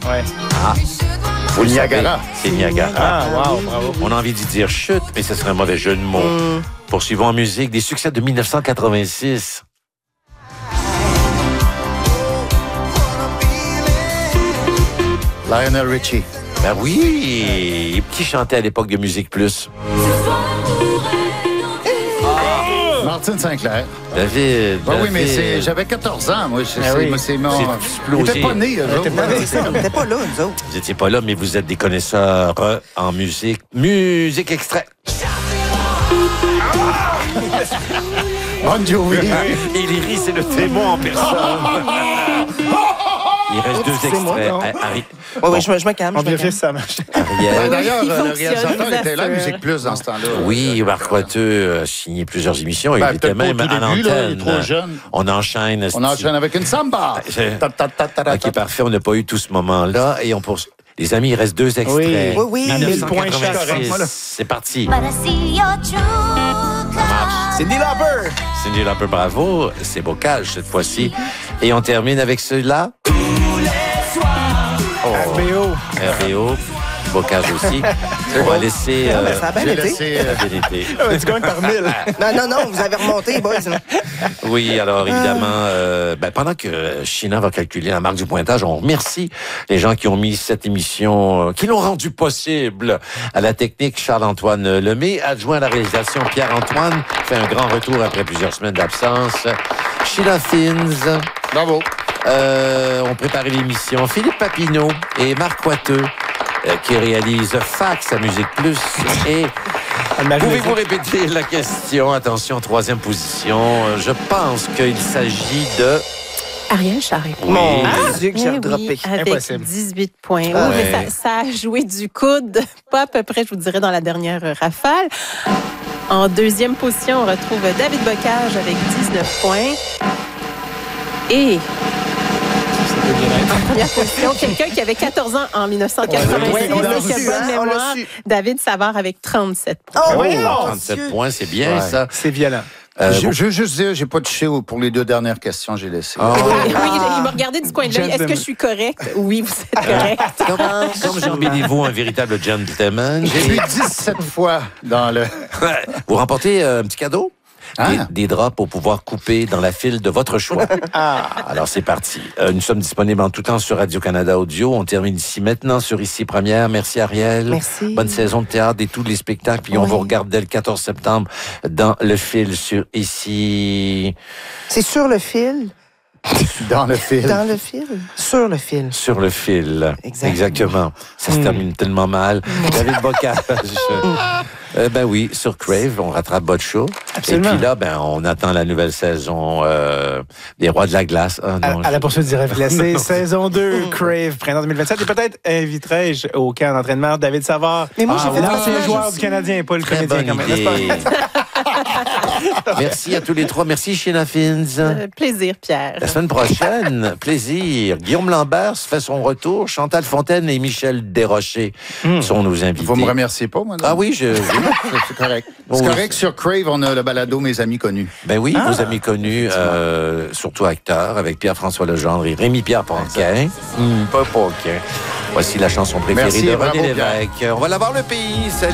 Ouais. Ah. Vous le Niagara. savez, c'est Niagara. Ah, wow, bravo. On a envie d'y dire chute, mais ce serait un mauvais jeu de mots. Poursuivons en musique des succès de 1986. Lionel Richie. Ben oui, qui chantait à l'époque de Musique Plus? Martin Sinclair. David. Oui, mais j'avais 14 ans, moi. C'est mon... C'est Il était pas né, eux autres. On n'était pas là, nous autres. Vous n'étiez pas là, mais vous êtes des connaisseurs en musique. Musique extrait. Bon Jovi. Et Léry, c'est le témoin en personne. Il reste deux extraits. Oui, je me calme. On vérifie ça marche. Ariel. D'ailleurs, il le fonctionne, réalisateur je vous était là, assure. Musique Plus, dans ce temps-là. Oui, Marc Wateux a signé plusieurs émissions. Il Ben, était peut-être pas même au tout à début, là, il est l'antenne. trop jeune. On enchaîne. On enchaîne avec une samba. OK, parfait. On n'a pas eu tout ce moment-là. Et on poursuit. Les amis, il reste deux extraits. Oui. Oui. 1986. C'est parti. Cindy Lauper. Cindy Lauper, bravo. C'est Bocage cette fois-ci. Et on termine avec celui-là. RBO. RBO. Bocage aussi. On va laisser... Ça a bien été. Tu gagnes par 1000. Non, vous avez remonté, boys. Oui, alors évidemment, pendant que China va calculer la marque du pointage, on remercie les gens qui ont mis cette émission, qui l'ont rendu possible. À la technique, Charles-Antoine Lemay, adjoint à la réalisation, Pierre-Antoine, fait un grand retour après plusieurs semaines d'absence. Sheila Fins. Bravo. On préparait l'émission. Philippe Papineau et Marc Wateux, qui réalise Fax à Musique Plus. Et pouvez-vous répéter la question? Attention, troisième position. Je pense qu'il s'agit de... Ariel Charret. Oui. Mon Dieu, que j'ai Oui, redroppé. avec Impossible. 18 points. Oui, Ouais. mais ça a joué du coude, pas à peu près, je vous dirais, dans la dernière rafale. En deuxième position, on retrouve David Bocage avec 19 points. Et en première position, quelqu'un qui avait 14 ans en 1986, Oui, on l'a qui a su, bonne hein, on l'a mémoire, su. David Savard avec 37 points. Oh, Oh, mon 37 Dieu. points, c'est bien Ouais. ça. C'est violent. Je veux juste dire, j'ai pas touché pour les deux dernières questions, j'ai laissé. Oh. Oui, il m'a regardé du coin de l'œil. Est-ce que je suis correcte? Oui, vous êtes correcte. Comme Jean Béliveau, un véritable gentleman. J'ai eu 17 fois dans le... Vous remportez un petit cadeau? Ah. Des draps pour pouvoir couper dans la file de votre choix. Alors, c'est parti. Nous sommes disponibles en tout temps sur Radio-Canada Audio. On termine ici maintenant sur Ici Première. Merci, Ariel. Merci. Bonne saison de théâtre et tous les spectacles. Puis on vous regarde dès le 14 septembre dans le fil sur Ici... C'est sur le fil. Dans le film. Dans le fil. Sur le fil. Sur le fil. Exactement. Ça se termine tellement mal. David Bocage. Ben oui, sur Crave, on rattrape votre show. Absolument. Et puis là, on attend la nouvelle saison des Rois de la Glace. Ah, non, À la poursuite du rêve glacé, saison 2, Crave, printemps 2027. Et peut-être inviterai-je au camp d'entraînement David Savard. Mais moi, j'ai fait L'ancien un joueur du Canadien, pas le Très comédien bonne quand même. n'est-ce idée. pas? Merci à tous les trois. Merci, Sheila Fins. Plaisir, Pierre. La semaine prochaine, plaisir. Guillaume Lambert fait son retour. Chantal Fontaine et Michel Desrochers sont nos invités. Vous me remerciez pas, moi? non? Ah oui, C'est correct. Bon, C'est oui. correct. Sur Crave, on a le balado Mes amis connus. Ben oui, vos amis connus, surtout acteurs, avec Pierre-François Legendre et Rémi-Pierre Paquin. Pas Paquin. Voici la chanson préférée Merci, de bravo, René Pierre. Lévesque. On va l'avoir le pays. Salut.